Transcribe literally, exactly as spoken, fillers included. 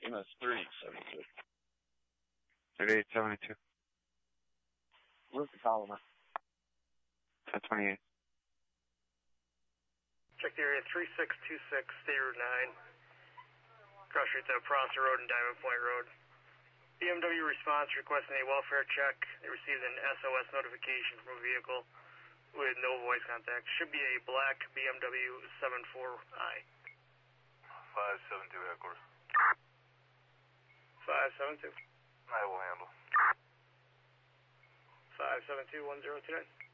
M S thirty-eight seventy-two. thirty-eight seventy-two. Where's the column? ten twenty-eight. Check the area three six two six, State Route nine. Cross streets at Prosser Road and Diamond Point Road. B M W response requesting a welfare check. They received an S O S notification from a vehicle with no voice contact. Should be a black B M W seven four I. five seven two headquarters. five seven two. I will handle. five seven two one zero two nine.